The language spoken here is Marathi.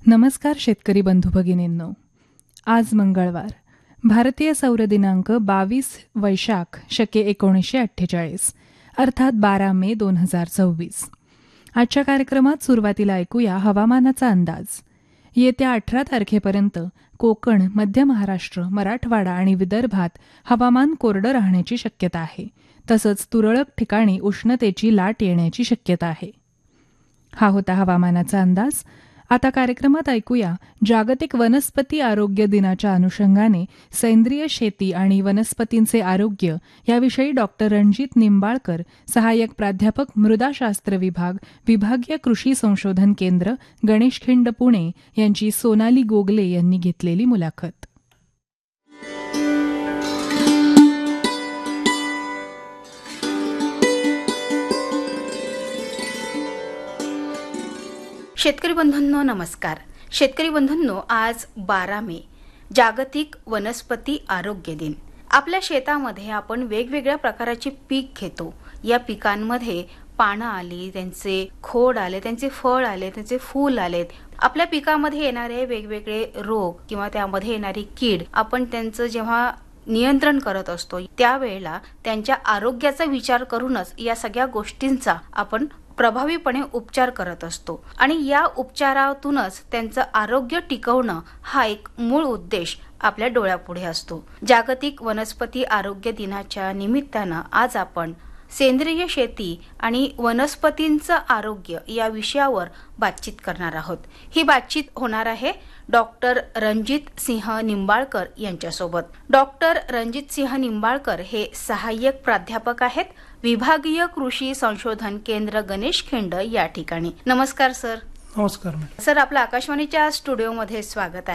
नमस्कार शेतकरी बंधू भगिनींनो. आज मंगळवार, भारतीय सौर दिनांक 22 वैशाख शके 1948 अर्थात 12 मे 2024. आजच्या कार्यक्रमात सुरुवातीला ऐकूया हवामानाचा अंदाज. येत्या 18 तारखेपर्यंत कोकण, मध्य महाराष्ट्र, मराठवाडा आणि विदर्भात हवामान कोरडं राहण्याची शक्यता आहे. तसंच तुरळक ठिकाणी उष्णतेची लाट येण्याची शक्यता आहे. हा होता हवामानाचा अंदाज. आता कार्यक्रमात ऐकूया जागतिक वनस्पती आरोग्य दिनाच्या अनुषंगाने सेंद्रिय शेती आणि वनस्पतींचे आरोग्य याविषयी डॉक्टर रणजित निंबाळकर, सहाय्यक प्राध्यापक मृदाशास्त्र विभाग, विभागीय कृषी संशोधन केंद्र, गणेशखिंड, पुणे यांची सोनाली गोगले यांनी घेतलेली मुलाखत. शेतकरी बंधूंनो नमस्कार. शेतकरी बंधूंनो, आज 12 मे जागतिक वनस्पती आरोग्य दिन. आपल्या शेतामध्ये आपण वेगवेगळ्या प्रकारचे पीक घेतो. या पिकांमध्ये पानं आली, त्यांचे खोड आले, त्यांचे फळ आले, त्यांचे फूल आलेत. आपल्या पिकामध्ये येणारे वेगवेगळे रोग किंवा त्यामध्ये येणारी कीड आपण त्यांचं जेव्हा नियंत्रण करत असतो त्यावेळेला त्यांच्या आरोग्याचा विचार करूनच या सगळ्या गोष्टींचा आपण प्रभावीपणे उपचार करत असतो आणि या उपचारातूनच त्यांचं आरोग्य टिकवणं हा एक मूळ उद्देश आपल्या डोळ्यापुढे असतो. जागतिक वनस्पती आरोग्य दिनाच्या निमित्तानं आज आपण सेंद्रिय शेती आणि वनस्पतींचं आरोग्य या विषयावर बातचीत करणार आहोत. ही बातचीत होणार आहे डॉक्टर रणजित सिंह निंबाळकर यांच्यासोबत. डॉक्टर रणजित सिंह निंबाळकर हे सहाय्यक प्राध्यापक आहेत, विभागीय कृषी संशोधन केंद्र, गणेशखिंड या ठिकाणी. नमस्कार सर. नमस्कार सर. आपलं आकाशवाणीच्या स्टुडिओमध्ये स्वागत आहे.